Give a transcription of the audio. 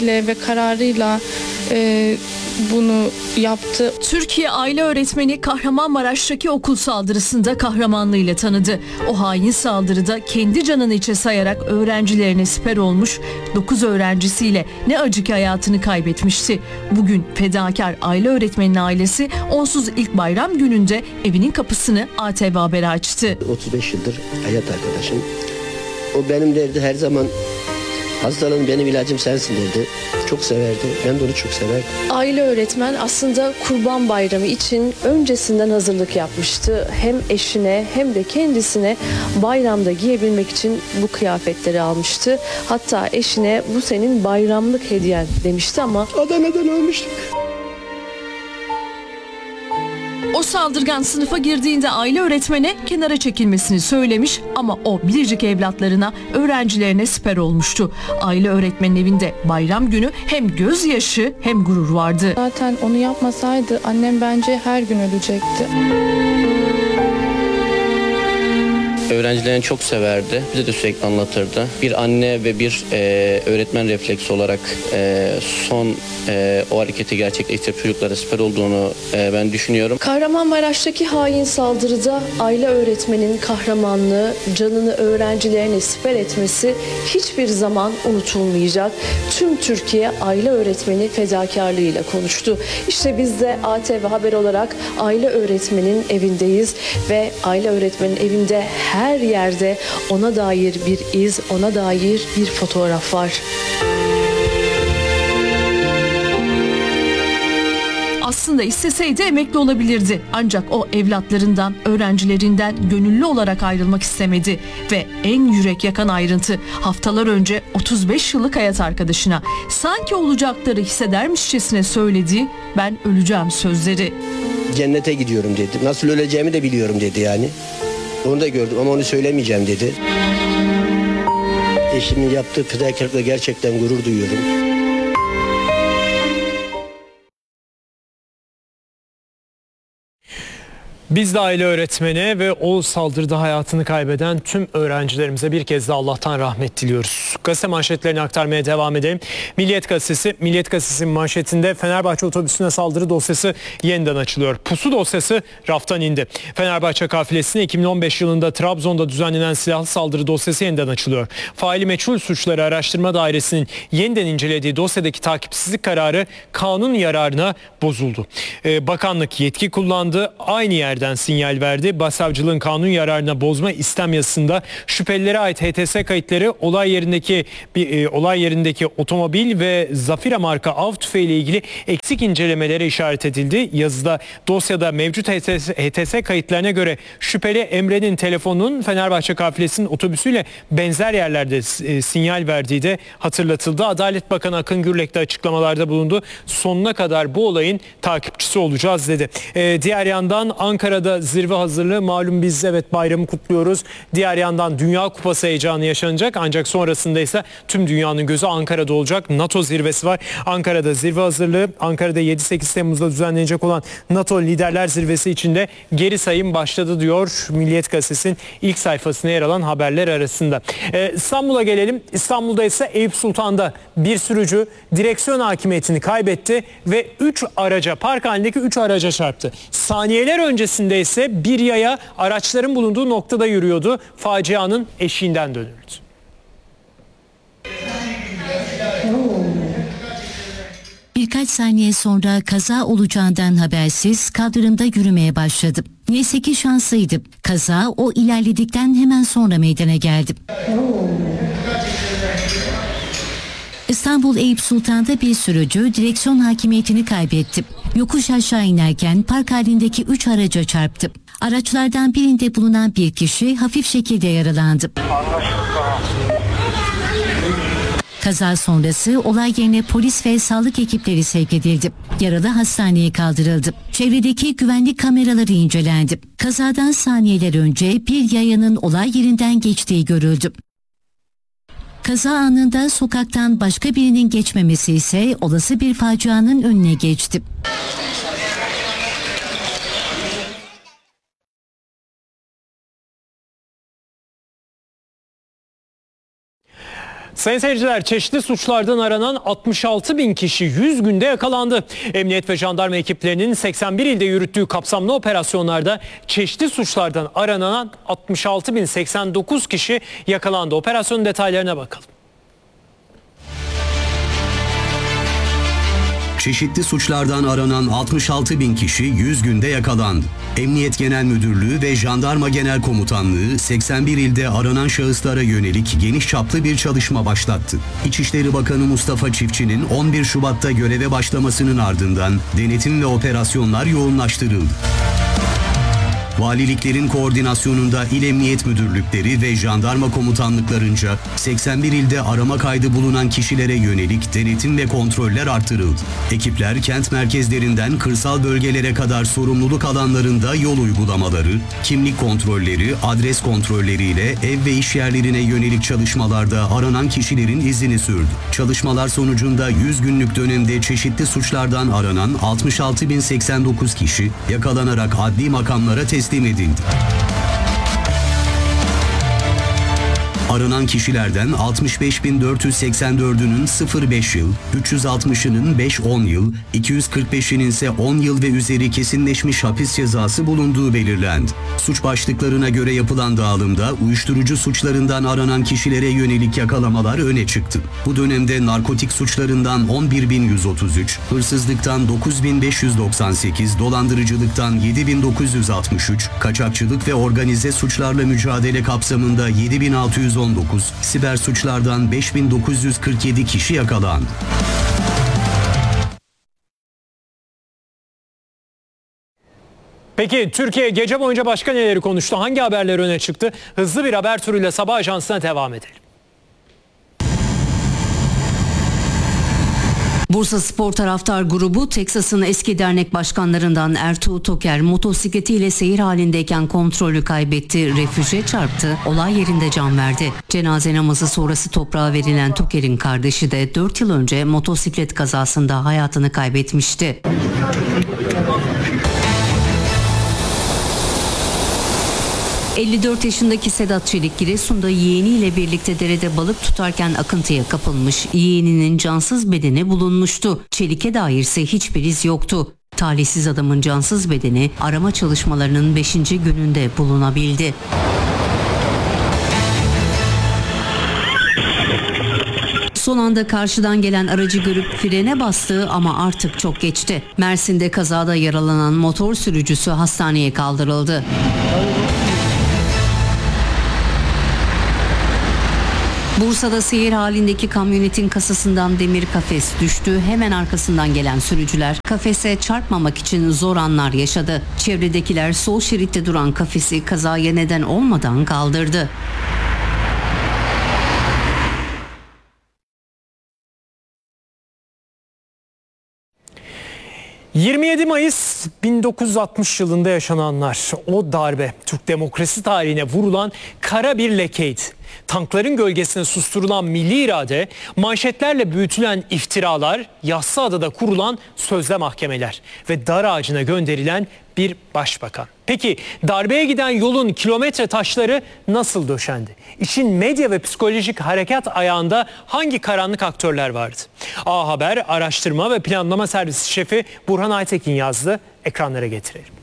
ve kararıyla bunu yaptı. Türkiye aile öğretmeni Kahramanmaraş'taki okul saldırısında kahramanlığıyla tanıdı. O hain saldırıda kendi canını içe sayarak öğrencilerine siper olmuş, 9 öğrencisiyle ne acı ki hayatını kaybetmişti. Bugün fedakar aile öğretmeninin ailesi onsuz ilk bayram gününde evinin kapısını ATV Haber'e açtı. 35 yıldır hayat arkadaşım. O benim derdi her zaman. Hastalığım benim ilacım sensin derdi. Çok severdi. Ben de onu çok severdim. Aile öğretmen aslında Kurban Bayramı için öncesinden hazırlık yapmıştı. Hem eşine hem de kendisine bayramda giyebilmek için bu kıyafetleri almıştı. Hatta eşine bu senin bayramlık hediyen demişti ama Adana'dan almıştık. O saldırgan sınıfa girdiğinde aile öğretmene kenara çekilmesini söylemiş ama o biricik evlatlarına, öğrencilerine siper olmuştu. Aile öğretmenin evinde bayram günü hem gözyaşı hem gurur vardı. Zaten onu yapmasaydı annem bence her gün ölecekti. Öğrencilerini çok severdi. Bize de sürekli anlatırdı. Bir anne ve bir öğretmen refleksi olarak son o hareketi gerçekleştirip çocuklara siper olduğunu ben düşünüyorum. Kahramanmaraş'taki hain saldırıda aile öğretmenin kahramanlığı, canını öğrencilerine siper etmesi hiçbir zaman unutulmayacak. Tüm Türkiye aile öğretmeni fedakarlığıyla konuştu. İşte biz de ATV Haber olarak aile öğretmenin evindeyiz ve aile öğretmenin evinde her yerde ona dair bir iz, ona dair bir fotoğraf var. Aslında isteseydi emekli olabilirdi. Ancak o evlatlarından, öğrencilerinden gönüllü olarak ayrılmak istemedi. Ve en yürek yakan ayrıntı, haftalar önce 35 yıllık hayat arkadaşına sanki olacakları hissedermişçesine söylediği "ben öleceğim" sözleri. Cennete gidiyorum dedi. Nasıl öleceğimi de biliyorum dedi yani. Onu da gördüm ama onu söylemeyeceğim dedi. Eşimin yaptığı fedakarlıkla gerçekten gurur duyuyorum. Biz de aile öğretmeni ve o saldırıda hayatını kaybeden tüm öğrencilerimize bir kez de Allah'tan rahmet diliyoruz. Gazete manşetlerini aktarmaya devam edelim. Milliyet Gazetesi'nin manşetinde Fenerbahçe otobüsüne saldırı dosyası yeniden açılıyor. Pusu dosyası raftan indi. Fenerbahçe kafilesine 2015 yılında Trabzon'da düzenlenen silahlı saldırı dosyası yeniden açılıyor. Faili meçhul suçları araştırma dairesinin yeniden incelediği dosyadaki takipsizlik kararı kanun yararına bozuldu. Bakanlık yetki kullandı. Aynı yerde sinyal verdi. Başsavcılığın kanun yararına bozma istem yazısında şüphelilere ait HTS kayıtları, olay yerindeki otomobil ve Zafira marka av tüfeği ile ilgili eksik incelemelere işaret edildi. Yazıda dosyada mevcut HTS kayıtlarına göre şüpheli Emre'nin telefonunun Fenerbahçe kafilesinin otobüsüyle benzer yerlerde sinyal verdiği de hatırlatıldı. Adalet Bakanı Akın Gürlek de açıklamalarda bulundu. Sonuna kadar bu olayın takipçisi olacağız dedi. Diğer yandan Ankara'da zirve hazırlığı, malum biz bayramı kutluyoruz. Diğer yandan Dünya Kupası heyecanı yaşanacak ancak sonrasında ise tüm dünyanın gözü Ankara'da olacak. NATO zirvesi var. Ankara'da zirve hazırlığı, Ankara'da 7-8 Temmuz'da düzenlenecek olan NATO Liderler Zirvesi içinde geri sayım başladı diyor Milliyet Gazetesi'nin ilk sayfasına yer alan haberler arasında. İstanbul'a gelelim. İstanbul'da ise Eyüp Sultan'da bir sürücü direksiyon hakimiyetini kaybetti ve park halindeki 3 araca çarptı. Saniyeler öncesinde ise bir yaya araçların bulunduğu noktada yürüyordu. Facianın eşiğinden dönüldü. Birkaç saniye sonra kaza olacağından habersiz kaldırımda yürümeye başladı. Neyse ki şanslıydı. Kaza o ilerledikten hemen sonra meydana geldi. İstanbul Eyüp Sultan'da bir sürücü direksiyon hakimiyetini kaybetti. Yokuş aşağı inerken park halindeki 3 araca çarptı. Araçlardan birinde bulunan bir kişi hafif şekilde yaralandı. Kaza sonrası olay yerine polis ve sağlık ekipleri sevk edildi. Yaralı hastaneye kaldırıldı. Çevredeki güvenlik kameraları incelendi. Kazadan saniyeler önce bir yayanın olay yerinden geçtiği görüldü. Kaza anında sokaktan başka birinin geçmemesi ise olası bir facianın önüne geçti. Sayın seyirciler, çeşitli suçlardan aranan 66 bin kişi 100 günde yakalandı. Emniyet ve jandarma ekiplerinin 81 ilde yürüttüğü kapsamlı operasyonlarda çeşitli suçlardan aranan 66.089 kişi yakalandı. Operasyonun detaylarına bakalım. Çeşitli suçlardan aranan 66 bin kişi 100 günde yakalandı. Emniyet Genel Müdürlüğü ve Jandarma Genel Komutanlığı 81 ilde aranan şahıslara yönelik geniş çaplı bir çalışma başlattı. İçişleri Bakanı Mustafa Çiftçi'nin 11 Şubat'ta göreve başlamasının ardından denetim ve operasyonlar yoğunlaştırıldı. Valiliklerin koordinasyonunda İl Emniyet Müdürlükleri ve jandarma komutanlıklarınca 81 ilde arama kaydı bulunan kişilere yönelik denetim ve kontroller artırıldı. Ekipler kent merkezlerinden kırsal bölgelere kadar sorumluluk alanlarında yol uygulamaları, kimlik kontrolleri, adres kontrolleriyle ev ve iş yerlerine yönelik çalışmalarda aranan kişilerin izini sürdü. Çalışmalar sonucunda 100 günlük dönemde çeşitli suçlardan aranan 66.089 kişi yakalanarak adli makamlara teslim edildi. Aranan kişilerden 65.484'ünün 0-5 yıl, 360'ının 5-10 yıl, 245'inin ise 10 yıl ve üzeri kesinleşmiş hapis cezası bulunduğu belirlendi. Suç başlıklarına göre yapılan dağılımda uyuşturucu suçlarından aranan kişilere yönelik yakalamalar öne çıktı. Bu dönemde narkotik suçlarından 11.133, hırsızlıktan 9.598, dolandırıcılıktan 7.963, kaçakçılık ve organize suçlarla mücadele kapsamında 7.619, siber suçlardan 5.947 kişi yakalandı. Peki Türkiye gece boyunca başka neleri konuştu? Hangi haberler öne çıktı? Hızlı bir haber turuyla Sabah Ajansı'na devam edelim. Bursa Spor Taraftar Grubu, Teksas'ın eski dernek başkanlarından Ertuğ Toker motosikletiyle seyir halindeyken kontrolü kaybetti, refüje çarptı, olay yerinde can verdi. Cenaze namazı sonrası toprağa verilen Toker'in kardeşi de 4 yıl önce motosiklet kazasında hayatını kaybetmişti. ...54 yaşındaki Sedat Çelik Giresun'da yeğeniyle birlikte derede balık tutarken akıntıya kapılmış. Yeğeninin cansız bedeni bulunmuştu. Çelik'e dairse hiçbir iz yoktu. Talihsiz adamın cansız bedeni arama çalışmalarının 5. gününde bulunabildi. Son anda karşıdan gelen aracı görüp frene bastı ama artık çok geçti. Mersin'de kazada yaralanan motor sürücüsü hastaneye kaldırıldı. Bursa'da seyir halindeki kamyonetin kasasından demir kafes düştü. Hemen arkasından gelen sürücüler kafese çarpmamak için zor anlar yaşadı. Çevredekiler sol şeritte duran kafesi kazaya neden olmadan kaldırdı. ...27 Mayıs 1960 yılında yaşananlar, o darbe Türk demokrasi tarihine vurulan kara bir lekeydi. Tankların gölgesine susturulan milli irade, manşetlerle büyütülen iftiralar, Yassıada'da kurulan sözde mahkemeler ve dar ağacına gönderilen bir başbakan. Peki darbeye giden yolun kilometre taşları nasıl döşendi? İşin medya ve psikolojik harekat ayağında hangi karanlık aktörler vardı? A Haber Araştırma ve Planlama Servisi Şefi Burhan Aytekin yazdı. Ekranlara getirelim.